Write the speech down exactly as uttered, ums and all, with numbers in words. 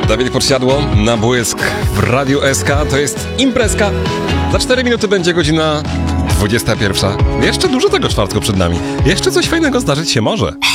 Dawid Podsiadło na błysk w Radiu S K. To jest imprezka. Za cztery minuty będzie godzina dwudziesta pierwsza. Jeszcze dużo tego czwartku przed nami. Jeszcze coś fajnego zdarzyć się może.